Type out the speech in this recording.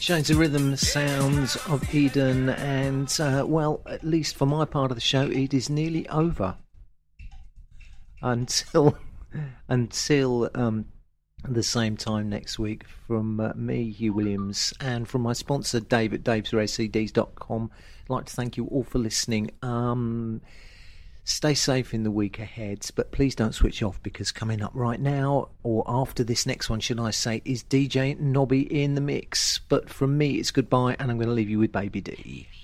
Shades of Rhythm, Sounds of Eden, and well, at least for my part of the show, it is nearly over until the same time next week. From me, Hugh Williams, and from my sponsor Dave at davesrarecds.com, I'd like to thank you all for listening. Stay safe in the week ahead, but please don't switch off, because coming up right now, or after this next one, should I say, is DJ Nobby in the mix. But from me, it's goodbye, and I'm going to leave you with Baby D.